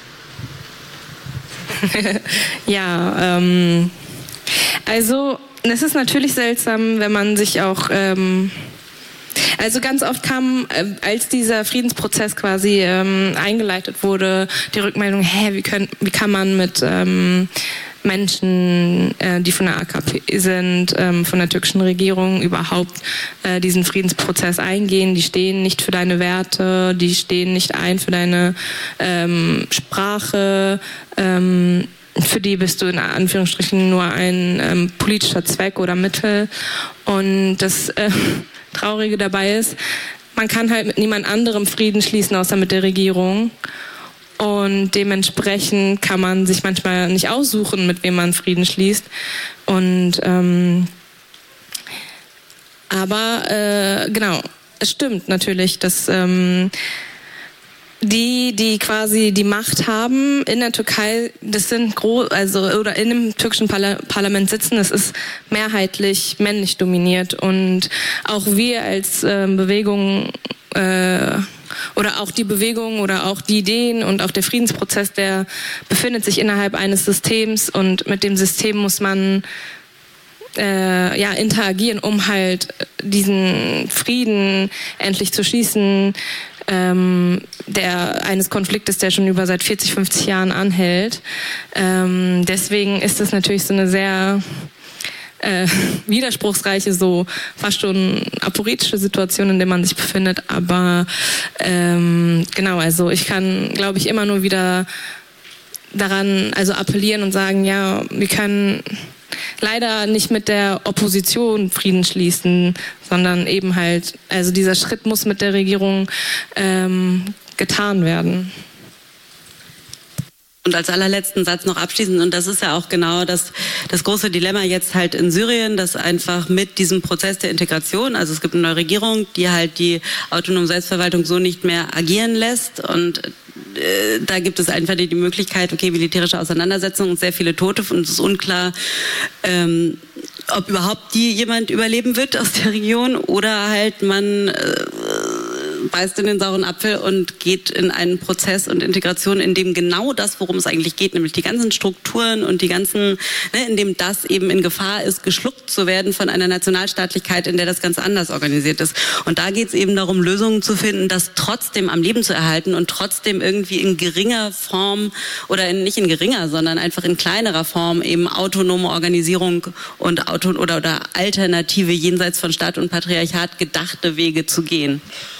Ja, also es ist natürlich seltsam, wenn man sich auch also ganz oft kam, als dieser Friedensprozess quasi eingeleitet wurde, die Rückmeldung, wie kann man mit Menschen, die von der AKP sind, von der türkischen Regierung überhaupt diesen Friedensprozess eingehen. Die stehen nicht für deine Werte, die stehen nicht ein für deine Sprache. Für die bist du in Anführungsstrichen nur ein politischer Zweck oder Mittel. Und das Traurige dabei ist, man kann halt mit niemand anderem Frieden schließen, außer mit der Regierung. Und dementsprechend kann man sich manchmal nicht aussuchen, mit wem man Frieden schließt. Und aber genau, es stimmt natürlich, dass die quasi die Macht haben in der Türkei, das sind oder in dem türkischen Parlament sitzen, das ist mehrheitlich männlich dominiert. Und auch wir als Bewegung oder auch die Bewegung oder auch die Ideen und auch der Friedensprozess, der befindet sich innerhalb eines Systems und mit dem System muss man interagieren, um halt diesen Frieden endlich zu schließen, eines Konfliktes, der schon seit 40, 50 Jahren anhält. Deswegen ist das natürlich so eine sehr widerspruchsreiche, so fast schon aporetische Situation, in der man sich befindet. Aber genau, also ich kann, glaube ich, immer nur wieder daran appellieren und sagen, ja, wir können leider nicht mit der Opposition Frieden schließen, sondern eben halt, also dieser Schritt muss mit der Regierung getan werden. Und als allerletzten Satz noch abschließend, und das ist ja auch genau das große Dilemma jetzt halt in Syrien, dass einfach mit diesem Prozess der Integration, also es gibt eine neue Regierung, die halt die autonome Selbstverwaltung so nicht mehr agieren lässt und da gibt es einfach die Möglichkeit, okay, militärische Auseinandersetzungen und sehr viele Tote und es ist unklar, ob überhaupt jemand überleben wird aus der Region oder halt man beißt in den sauren Apfel und geht in einen Prozess und Integration, in dem genau das, worum es eigentlich geht, nämlich die ganzen Strukturen und die ganzen, in dem das eben in Gefahr ist, geschluckt zu werden von einer Nationalstaatlichkeit, in der das ganz anders organisiert ist. Und da geht es eben darum, Lösungen zu finden, das trotzdem am Leben zu erhalten und trotzdem irgendwie in geringer Form oder nicht in geringer, sondern einfach in kleinerer Form eben autonome Organisierung und oder alternative jenseits von Staat und Patriarchat gedachte Wege zu gehen.